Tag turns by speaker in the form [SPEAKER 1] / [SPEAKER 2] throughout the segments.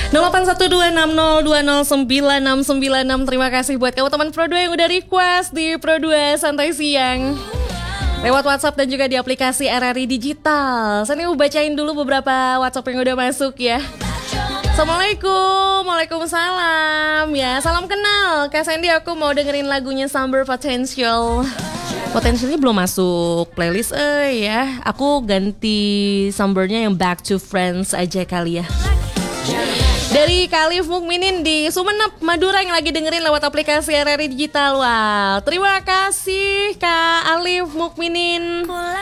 [SPEAKER 1] 081260209696. Terima kasih buat kamu teman Pro 2 yang udah request di Pro 2 Santai Siang lewat WhatsApp dan juga di aplikasi RRI Digital. Saya mau bacain dulu beberapa WhatsApp yang udah masuk ya. Assalamualaikum, waalaikumsalam ya. Salam kenal, Kak Sandy, aku mau dengerin lagunya Summer Potential. Potentialnya belum masuk playlist ya. Aku ganti Summernya yang Back to Friends aja kali ya. Dari Kalif Mukminin di Sumenep, Madura yang lagi dengerin lewat aplikasi RRI Digital. Wow, terima kasih Kak Alif Mukminin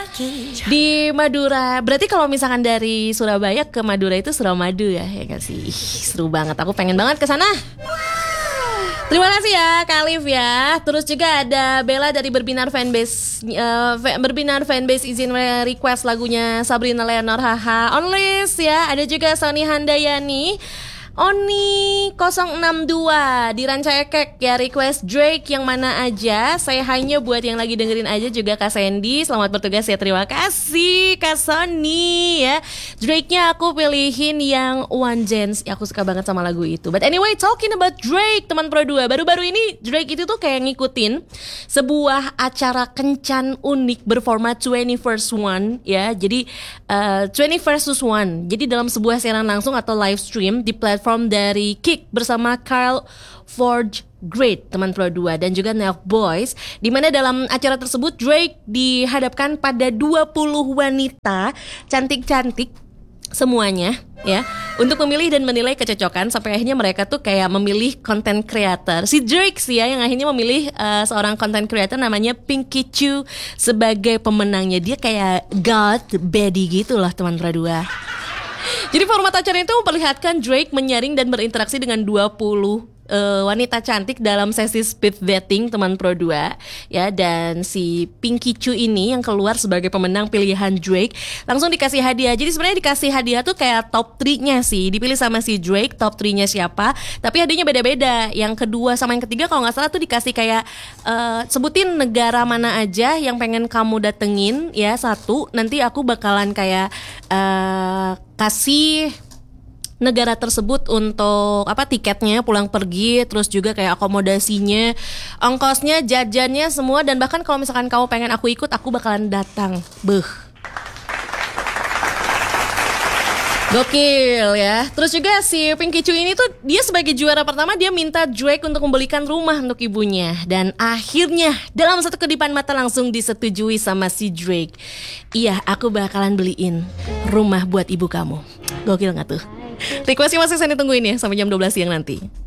[SPEAKER 1] di Madura. Berarti kalau misalkan dari Surabaya ke Madura itu Suramadu ya gak sih? Seru banget, aku pengen banget ke sana. Terima kasih ya Kak Alif ya. Terus juga ada Bella dari Berbinar Fanbase. Berbinar Fanbase izin request lagunya Sabrina Leonor haha on list ya. Ada juga Sony Handayani Oni 062 di Ranca Ekek ya, request Drake yang mana aja. Saya hanya buat yang lagi dengerin aja juga Kak Sandy. Selamat bertugas ya, terima kasih Kak Sony ya. Drake-nya aku pilihin yang One Dance ya, aku suka banget sama lagu itu. But anyway, talking about Drake teman Pro 2, baru-baru ini Drake itu tuh kayak ngikutin sebuah acara kencan unik berformat 21st One ya. Jadi 21st One. Jadi dalam sebuah siaran langsung atau live stream di platform dari Kick bersama Carl Forge Great teman Pro 2 dan juga Nelk Boys, di mana dalam acara tersebut Drake dihadapkan pada 20 wanita cantik-cantik semuanya ya, untuk memilih dan menilai kecocokan sampai akhirnya mereka tuh kayak memilih content creator. Si Drake sih ya yang akhirnya memilih seorang content creator namanya Pinky Chu sebagai pemenangnya. Dia kayak God Baddie gitu lah teman Pro 2. Jadi format acara itu memperlihatkan Drake menyaring dan berinteraksi dengan 20 wanita cantik dalam sesi speed dating teman Pro 2 ya. Dan si Pinky Chu ini yang keluar sebagai pemenang pilihan Drake langsung dikasih hadiah. Jadi sebenarnya dikasih hadiah tuh kayak top 3-nya sih, dipilih sama si Drake top 3-nya siapa, tapi hadiahnya beda-beda. Yang kedua sama yang ketiga kalau gak salah tuh dikasih kayak sebutin negara mana aja yang pengen kamu datengin ya, satu. Nanti aku bakalan kayak kasih negara tersebut untuk tiketnya pulang pergi, terus juga kayak akomodasinya, ongkosnya, jajannya semua, dan bahkan kalau misalkan kamu pengen aku ikut, aku bakalan datang. Gokil ya. Terus juga si Pinky Chu ini tuh dia sebagai juara pertama dia minta Drake untuk membelikan rumah untuk ibunya, dan akhirnya dalam satu kedipan mata langsung disetujui sama si Drake. Iya, aku bakalan beliin rumah buat ibu kamu. Gokil gak tuh? Requestnya masih saya tungguin ya sampai jam 12 siang nanti.